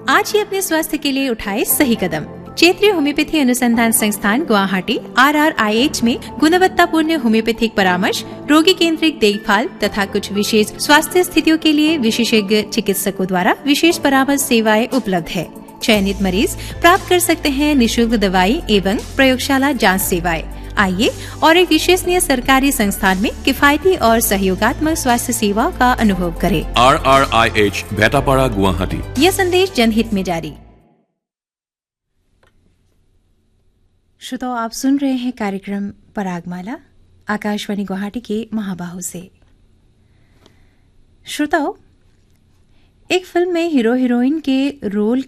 आज ही अपने स्वास्थ्य के लिए उठाए सही कदम। क्षेत्रीय होम्योपैथी अनुसंधान संस्थान गुवाहाटी RRIH में गुणवत्तापूर्ण होम्योपैथिक परामर्श, रोगी केंद्रित देखभाल तथा कुछ विशेष स्वास्थ्य स्थितियों के लिए विशेषज्ञ चिकित्सकों द्वारा विशेष परामर्श सेवाएं उपलब्ध है। चयनित मरीज प्राप्त कर सकते हैं निशुल्क दवाई एवं प्रयोगशाला जांच सेवाएं। आइए और एक विश्वसनीय सरकारी संस्थान में किफायती और सहयोगात्मक स्वास्थ्य सेवाओं का अनुभव करें। RRIH भेटापाड़ा गुवाहाटी। यह संदेश जनहित में जारी। श्रोताओं, आप सुन रहे हैं कार्यक्रम परागमाला आकाशवाणी गुवाहाटी के महाबाहु से। श्रोताओं, एक फिल्म में हीरो हीरोइन के रोल